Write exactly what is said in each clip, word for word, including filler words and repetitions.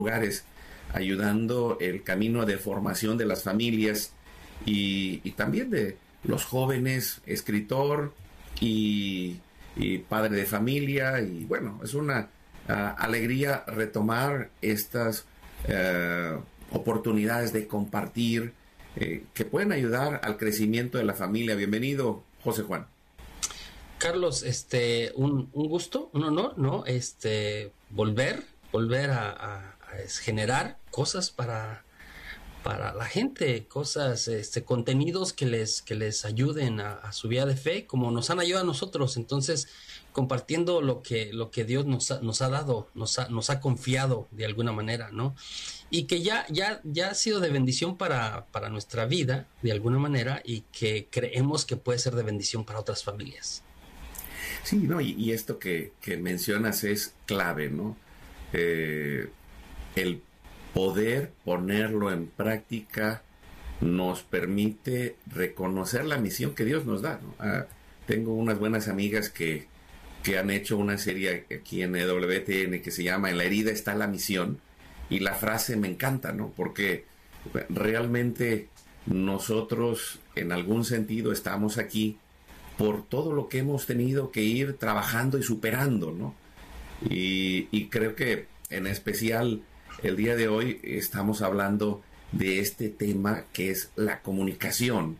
lugares, ayudando el camino de formación de las familias y, y también de los jóvenes, escritor y, y padre de familia. Y bueno, es una uh, alegría retomar estas uh, oportunidades de compartir eh, que pueden ayudar al crecimiento de la familia. Bienvenido, José Juan. Carlos, este, un, un gusto, un honor, ¿no? Este, volver, volver a, a, a generar cosas para, para la gente, cosas, este, contenidos que les, que les ayuden a, a su vida de fe, como nos han ayudado a nosotros. Entonces, compartiendo lo que, lo que Dios nos ha, nos ha dado, nos ha, nos ha confiado de alguna manera, ¿no? Y que ya, ya, ya ha sido de bendición para, para nuestra vida, de alguna manera, y que creemos que puede ser de bendición para otras familias. Sí, no, y, y esto que, que mencionas es clave, ¿no? Eh, el poder ponerlo en práctica nos permite reconocer la misión que Dios nos da, ¿no? Ah, tengo unas buenas amigas que, que han hecho una serie aquí en W T N que se llama En la herida está la misión, y la frase me encanta, ¿no? Porque realmente nosotros en algún sentido estamos aquí por todo lo que hemos tenido que ir trabajando y superando, ¿no? Y, y creo que en especial el día de hoy estamos hablando de este tema que es la comunicación,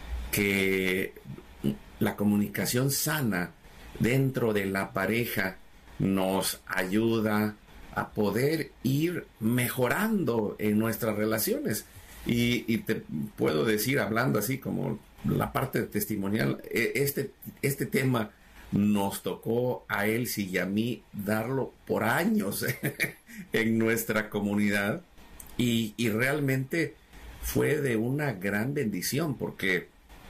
que la comunicación sana dentro de la pareja nos ayuda a poder ir mejorando en nuestras relaciones. Y, y te puedo decir, hablando así como la parte testimonial, este, este tema nos tocó a Elsie y a mí darlo por años en nuestra comunidad, y, y realmente fue de una gran bendición, porque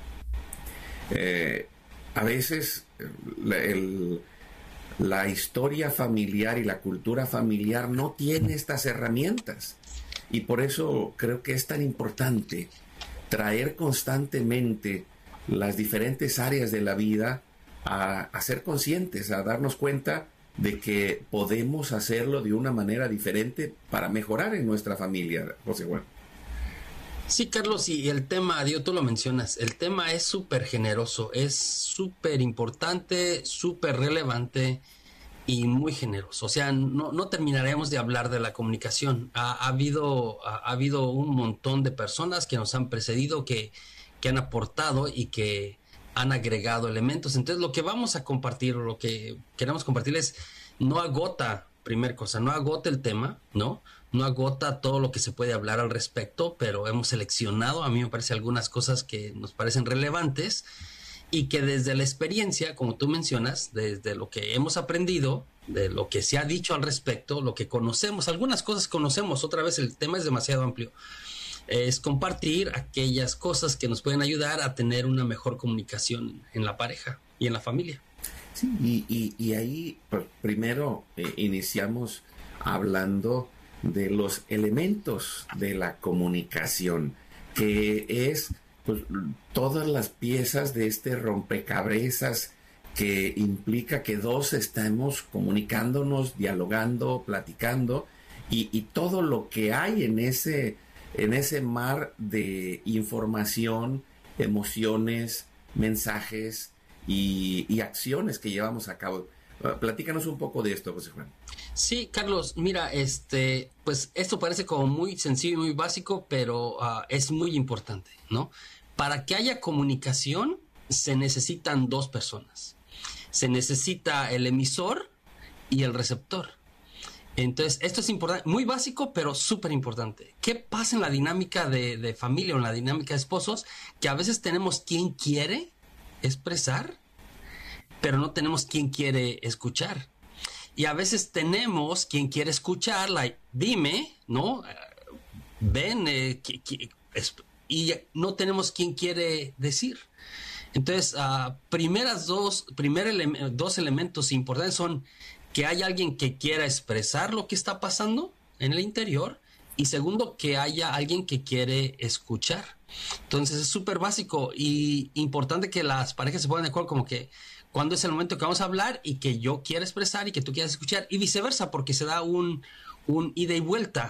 eh, a veces la, el, la historia familiar y la cultura familiar no tiene estas herramientas, y por eso creo que es tan importante traer constantemente las diferentes áreas de la vida a, a ser conscientes, a darnos cuenta de que podemos hacerlo de una manera diferente para mejorar en nuestra familia, José Juan. Sí, Carlos, y el tema, Dios, tú lo mencionas, el tema es súper generoso, es súper importante, súper relevante y muy generoso. O sea, no, no terminaremos de hablar de la comunicación. Ha, ha habido ha, ha habido un montón de personas que nos han precedido, que, que han aportado y que han agregado elementos. Entonces, lo que vamos a compartir, o lo que queremos compartirles, no agota, primer cosa, no agota el tema, ¿no? No agota todo lo que se puede hablar al respecto, pero hemos seleccionado, a mí me parece, algunas cosas que nos parecen relevantes, y que desde la experiencia, como tú mencionas, desde lo que hemos aprendido, de lo que se ha dicho al respecto, lo que conocemos, algunas cosas conocemos, otra vez el tema es demasiado amplio, es compartir aquellas cosas que nos pueden ayudar a tener una mejor comunicación en la pareja y en la familia. Sí, y, y, y ahí pues, primero eh, iniciamos hablando de los elementos de la comunicación, que es pues todas las piezas de este rompecabezas que implica que dos estamos comunicándonos, dialogando, platicando, y, y todo lo que hay en ese, en ese mar de información, emociones, mensajes y, y acciones que llevamos a cabo. Uh, platícanos un poco de esto, José Juan. Sí, Carlos, mira, este, pues esto parece como muy sencillo y muy básico, pero uh, es muy importante, ¿no? Para que haya comunicación se necesitan dos personas. Se necesita el emisor y el receptor. Entonces, esto es importante, muy básico, pero súper importante. ¿Qué pasa en la dinámica de, de familia o en la dinámica de esposos? Que a veces tenemos quien quiere expresar, pero no tenemos quien quiere escuchar. Y a veces tenemos quien quiere escuchar, like, dime, ¿no? Ven, eh, que, que, es, y no tenemos quien quiere decir. Entonces, uh, primeras dos, primer ele- dos elementos importantes son que haya alguien que quiera expresar lo que está pasando en el interior, y segundo, que haya alguien que quiere escuchar. Entonces es súper básico y importante que las parejas se pongan de acuerdo, como que cuando es el momento que vamos a hablar y que yo quiera expresar y que tú quieras escuchar, y viceversa, porque se da un, un ida y vuelta